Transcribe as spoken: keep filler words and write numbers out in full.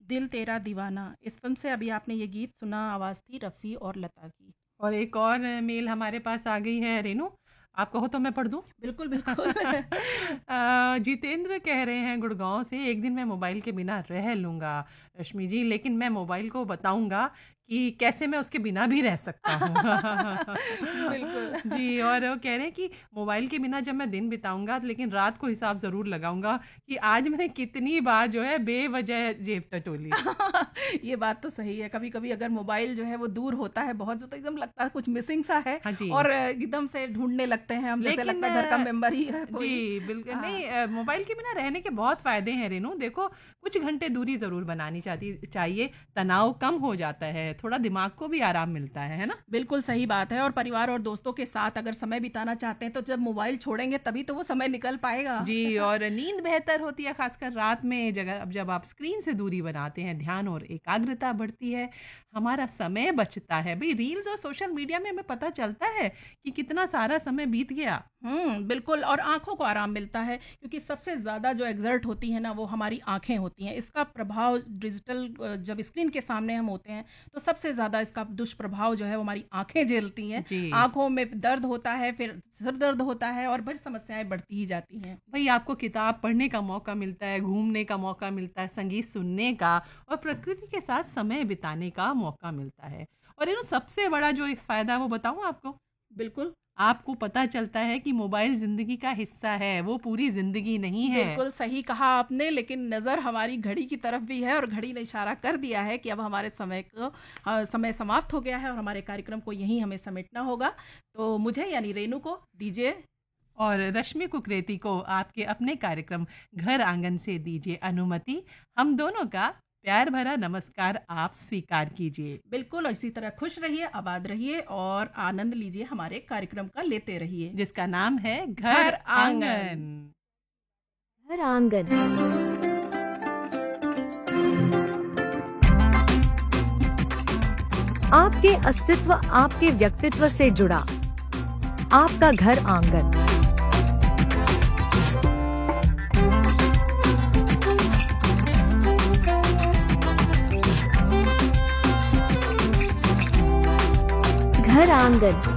दिल तेरा दीवाना, इस फ़िल्म से अभी आपने ये गीत सुना, आवाज़ थी रफ़ी और लता की। और एक और मेल हमारे पास आ गई है रेनू, आप कहो तो मैं पढ़ दूं। बिल्कुल, बिल्कुल। अ, जितेंद्र कह रहे हैं गुड़गांव से, एक दिन मैं मोबाइल के बिना रह लूंगा रश्मि जी, लेकिन मैं मोबाइल को बताऊंगा कि कैसे मैं उसके बिना भी रह सकता हूँ। बिल्कुल। जी, और वो कह रहे हैं कि मोबाइल के बिना जब मैं दिन बिताऊंगा लेकिन रात को हिसाब ज़रूर लगाऊंगा कि आज मैंने कितनी बार जो है बेवजह जेब टटोली। ये बात तो सही है। कभी-कभी अगर मोबाइल जो है वो दूर होता है बहुत, तो एकदम लगता है कुछ मिसिंग सा है हाँ जी। और एकदम से ढूँढने लगते हैं हम, जैसे लेकिन लगता है घर का अ, मेंबर ही है कोई। जी, बिल्कुल हाँ, नहीं, अ, मोबाइल के बिना रहने के बहुत फ़ायदे हैं रेनू। देखो, कुछ घंटे दूरी ज़रूर बनानी चाहती चाहिए, तनाव कम हो जाता है, थोड़ा दिमाग को भी आराम मिलता है, है ना? बिल्कुल सही बात है और परिवार और दोस्तों के साथ अगर समय बिताना चाहते हैं, तो जब मोबाइल छोड़ेंगे तभी तो वो समय निकल पाएगा। जी, और नींद बेहतर होती है, खासकर रात में जगह अब जब आप स्क्रीन से दूरी बनाते हैं, ध्यान और एकाग्रता बढ़ती है, हमारा समय बचता है। भई रील्स और सोशल मीडिया में हमें पता चलता है कि कितना सारा समय बीत गया। हुँ, बिल्कुल और आँखों को आराम मिलता है क्योंकि सबसे ज़्यादा जो एक्सर्ट होती हैं ना, वो हमारी आँखें होती हैं। इसका प्रभाव डिजिटल अ, जब स्क्रीन के सामने हम होते हैं, तो सबसे ज़्यादा इसका दुष्प्रभाव जो है वो हमारी आँखें झेलती हैं। जी। आँखों में दर्द होता है, फिर सिर दर्द होता है और बड़ी समस्याएँ बढ़ती ही जाती हैं। भई आपको किताब पढ़ने का मौका मिलता है, घूमने का मौका मिलता है, संगीत सुनने का और प्रकृति के साथ समय बिताने का मौका मिलता है। और ये ना सबसे बड़ा जो एक फ़ायदा है वो बताऊँ आपको? बिल्कुल, आपको पता चलता है कि मोबाइल ज़िंदगी का हिस्सा है, वो पूरी ज़िंदगी नहीं है। बिल्कुल सही कहा आपने लेकिन नज़र हमारी घड़ी की तरफ भी है और घड़ी ने इशारा कर दिया है कि अब हमारे समय को अ, समय समाप्त हो गया है और हमारे कार्यक्रम को यहीं हमें समेटना होगा। तो मुझे यानी रेणु को दीजिए और रश्मि कुकरेती को आपके अपने कार्यक्रम घर आंगन से दीजिए अनुमति। हम दोनों का प्यार भरा नमस्कार आप स्वीकार कीजिए। बिल्कुल और इसी तरह खुश रहिए, आबाद रहिए और आनंद लीजिए हमारे कार्यक्रम का लेते रहिए। जिसका नाम है घर घर आंगन। आंगन। घर आंगन। आपके अस्तित्व आपके व्यक्तित्व से जुड़ा आपका घर आंगन। घर आंगन।